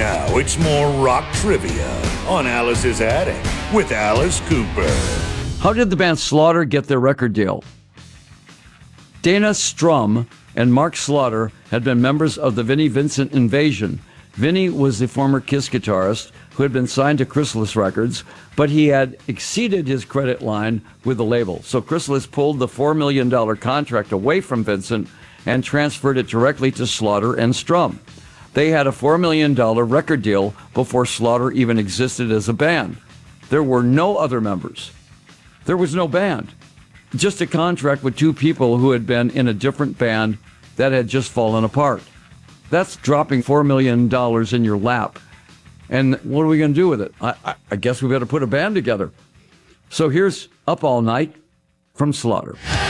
Now it's more rock trivia on Alice's Attic with Alice Cooper. How did the band Slaughter get their record deal? Dana Strum and Mark Slaughter had been members of the Vinnie Vincent Invasion. Vinnie was the former Kiss guitarist who had been signed to Chrysalis Records, but he had exceeded his credit line with the label. So Chrysalis pulled the $4 million contract away from Vincent and transferred it directly to Slaughter and Strum. They had a $4 million record deal before Slaughter even existed as a band. There were no other members. There was no band. Just a contract with two people who had been in a different band that had just fallen apart. That's dropping $4 million in your lap. And what are we going to do with it? I guess we better put a band together. So here's Up All Night from Slaughter.